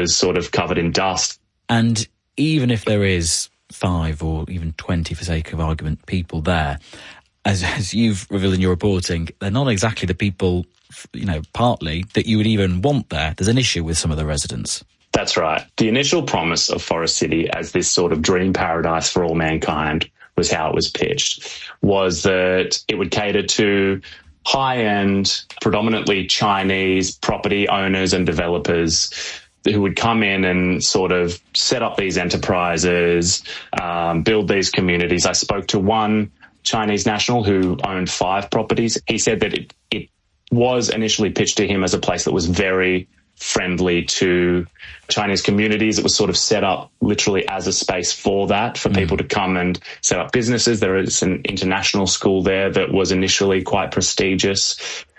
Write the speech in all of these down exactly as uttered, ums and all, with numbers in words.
was sort of covered in dust. And even if there is five or even twenty, for sake of argument, people there, as, as you've revealed in your reporting, they're not exactly the people, you know, partly, that you would even want there. There's an issue with some of the residents. That's right. The initial promise of Forest City as this sort of dream paradise for all mankind was how it was pitched, was that it would cater to high-end, predominantly Chinese property owners and developers who would come in and sort of set up these enterprises, um, build these communities. I spoke to one Chinese national who owned five properties. He said that it, it was initially pitched to him as a place that was very friendly to Chinese communities. It was sort of set up literally as a space for that, for mm. people to come and set up businesses. There is an international school there that was initially quite prestigious.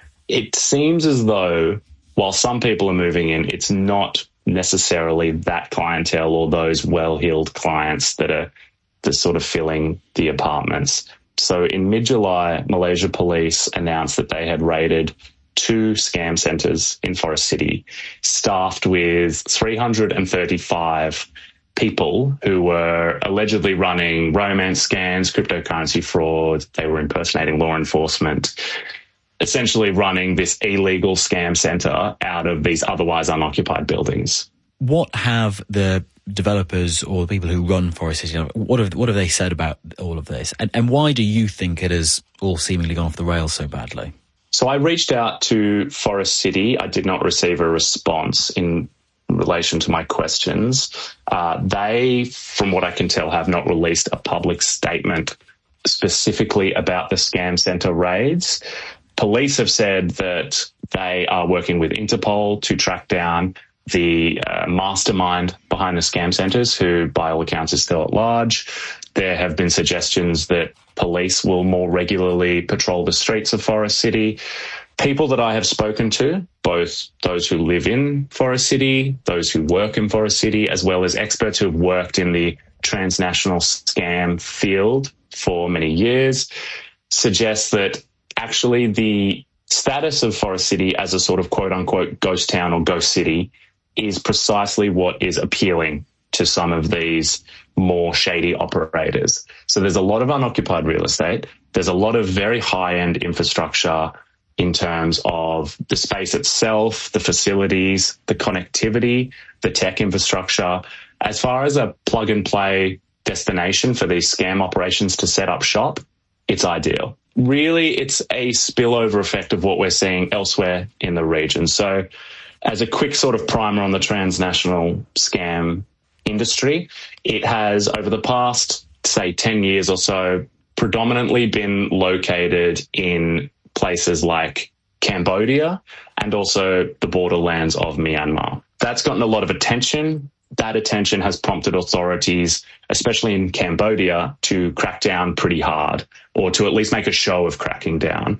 It seems as though while some people are moving in, it's not necessarily that clientele or those well-heeled clients that are, that are sort of filling the apartments. So in mid-July, Malaysia Police announced that they had raided two scam centres in Forest City, staffed with three hundred thirty-five people who were allegedly running romance scams, cryptocurrency fraud. They were impersonating law enforcement, essentially running this illegal scam centre out of these otherwise unoccupied buildings. What have the developers or the people who run Forest City, what have, what have they said about all of this? And, and why do you think it has all seemingly gone off the rails so badly? So I reached out to Forest City. I did not receive a response in relation to my questions. Uh, they, from what I can tell, have not released a public statement specifically about the scam centre raids. Police have said that they are working with Interpol to track down the uh, mastermind behind the scam centres, who by all accounts is still at large. There have been suggestions that police will more regularly patrol the streets of Forest City. People that I have spoken to, both those who live in Forest City, those who work in Forest City, as well as experts who have worked in the transnational scam field for many years, suggest that actually the status of Forest City as a sort of quote-unquote ghost town or ghost city is precisely what is appealing to some of these more shady operators. So there's a lot of unoccupied real estate. There's a lot of very high-end infrastructure in terms of the space itself, the facilities, the connectivity, the tech infrastructure. As far as a plug-and-play destination for these scam operations to set up shop, it's ideal. Really, it's a spillover effect of what we're seeing elsewhere in the region. So as a quick sort of primer on the transnational scam industry, it has, over the past, say, ten years or so, predominantly been located in places like Cambodia and also the borderlands of Myanmar. That's gotten a lot of attention. That attention has prompted authorities, especially in Cambodia, to crack down pretty hard, or to at least make a show of cracking down.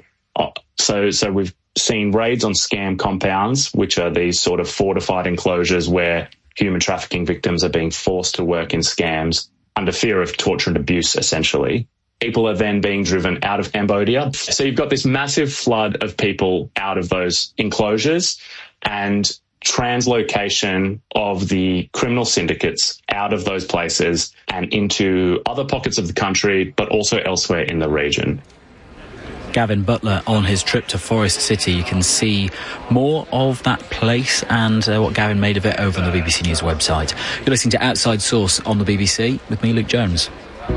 So, so we've seen raids on scam compounds, which are these sort of fortified enclosures where human trafficking victims are being forced to work in scams under fear of torture and abuse, essentially. People are then being driven out of Cambodia. So you've got this massive flood of people out of those enclosures and translocation of the criminal syndicates out of those places and into other pockets of the country, but also elsewhere in the region. Gavin Butler on his trip to Forest City. You can see more of that place and uh, what Gavin made of it over on the B B C News website. You're listening to Outside Source on the B B C with me, Luke Jones.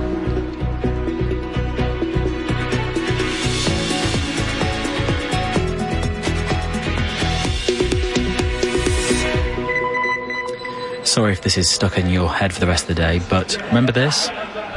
Sorry if this is stuck in your head for the rest of the day, but remember this?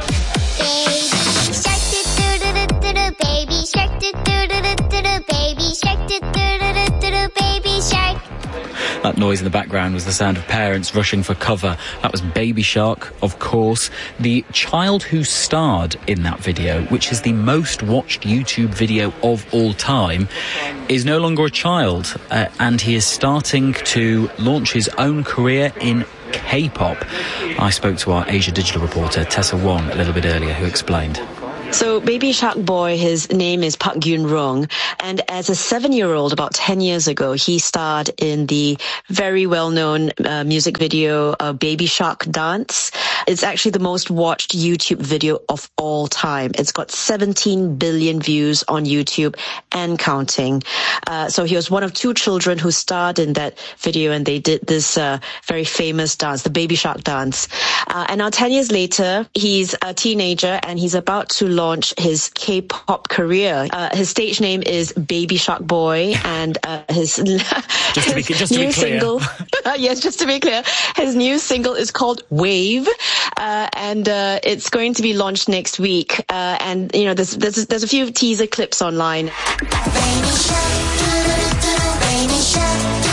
That noise in the background was the sound of parents rushing for cover. That was Baby Shark, of course. The child who starred in that video, which is the most watched YouTube video of all time, is no longer a child, uh, and he is starting to launch his own career in K-pop. I spoke to our Asia digital reporter, Tessa Wong, a little bit earlier, who explained. So Baby Shark Boy, his name is Park Yoon-rung, and as a seven-year-old, about ten years ago, he starred in the very well-known uh, music video uh, Baby Shark Dance. It's actually the most watched YouTube video of all time. It's got seventeen billion views on YouTube and counting. Uh, so he was one of two children who starred in that video, and they did this uh, very famous dance, the Baby Shark Dance. Uh, and now ten years later, he's a teenager, and he's about to launch his K-pop career. Uh, his stage name is Baby Shark Boy, and uh, his, just to be, his just to new be clear. single, yes, just to be clear, his new single is called Wave, uh, and uh, it's going to be launched next week. Uh, and you know, there's there's there's a few teaser clips online. Baby shark, do-do-do-do, baby shark,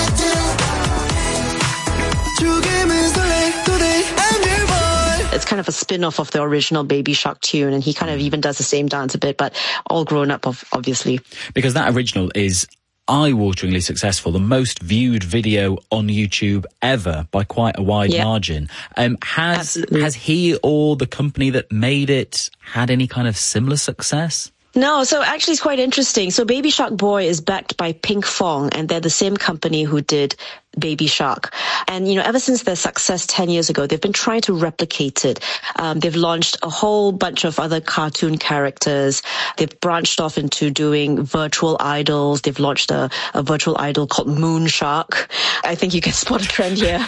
It's kind of a spin-off of the original Baby Shark tune, and he kind of even does the same dance a bit, but all grown up, obviously. Because that original is eye-wateringly successful, the most viewed video on YouTube ever by quite a wide yeah. margin. Um, has Absolutely. has he or the company that made it had any kind of similar success? No, so actually it's quite interesting. So Baby Shark Boy is backed by Pinkfong, and they're the same company who did Baby Shark. And, you know, ever since their success ten years ago, they've been trying to replicate it. Um, they've launched a whole bunch of other cartoon characters. They've branched off into doing virtual idols. They've launched a, a virtual idol called Moon Shark. I think you can spot a trend here.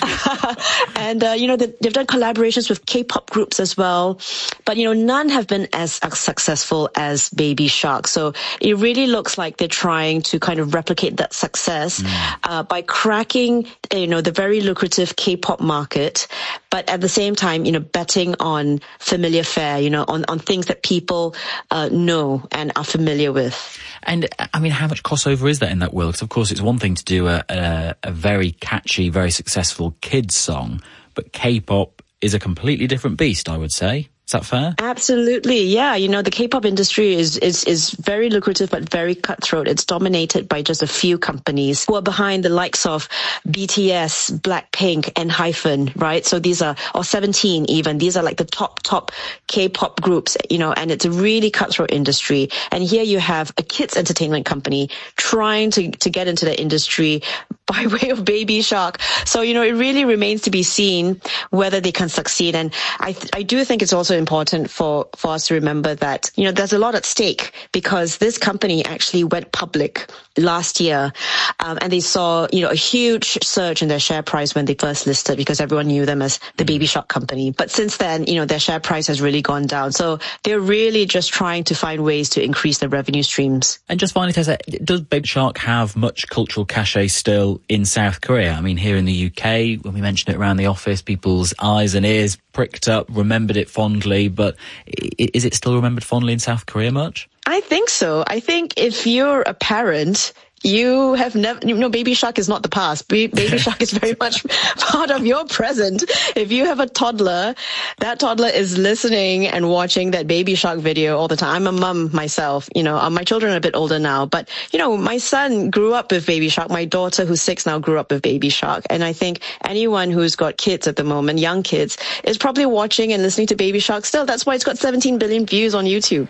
and, uh, you know, they, they've done collaborations with K-pop groups as well. But, you know, none have been as successful as Baby Shark. So it really looks like they're trying to kind of replicate that success mm. uh, by cracking, you know, the very lucrative K-pop market, but at the same time, you know, betting on familiar fare, you know, on, on things that people uh, know and are familiar with. And, I mean, how much crossover is there in that world? Because, of course, it's one thing to do a, a, a very catchy, very successful kids song, but K-pop is a completely different beast, I would say. Is that fair? Absolutely, yeah. You know, the K-pop industry is, is, is very lucrative but very cutthroat. It's dominated by just a few companies who are behind the likes of B T S, Blackpink, and Hyphen, right? So these are, or seventeen even, these are like the top, top K-pop groups, you know, and it's a really cutthroat industry. And here you have a kids entertainment company trying to, to get into the industry by way of Baby Shark. So, you know, it really remains to be seen whether they can succeed. And I, th- I do think it's also important for, for us to remember that, you know, there's a lot at stake because this company actually went public last year. Um, and they saw, you know, a huge surge in their share price when they first listed because everyone knew them as the Baby Shark company. But since then, you know, their share price has really gone down. So they're really just trying to find ways to increase their revenue streams. And just finally, Tessa, does Baby Shark have much cultural cachet still in South Korea? I mean, here in the U K, when we mentioned it around the office, people's eyes and ears pricked up, remembered it fondly, but is it still remembered fondly in South Korea much? I think so. I think if you're a parent, you have never, you know, Baby Shark is not the past. Baby Shark is very much part of your present. If you have a toddler, that toddler is listening and watching that Baby Shark video all the time. I'm a mum myself, you know, my children are a bit older now, but, you know, my son grew up with Baby Shark. My daughter, who's six now, grew up with Baby Shark. And I think anyone who's got kids at the moment, young kids, is probably watching and listening to Baby Shark still. That's why it's got seventeen billion views on YouTube.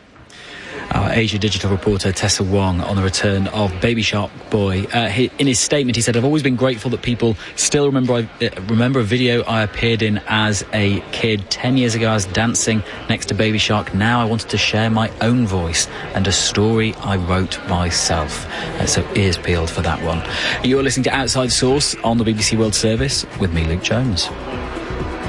Our Asia digital reporter Tessa Wong on the return of Baby Shark Boy. Uh, he, in his statement, he said, "I've always been grateful that people still remember I, uh, remember a video I appeared in as a kid. Ten years ago, I was dancing next to Baby Shark. Now I wanted to share my own voice and a story I wrote myself." Uh, so ears peeled for that one. You're listening to Outside Source on the B B C World Service with me, Luke Jones.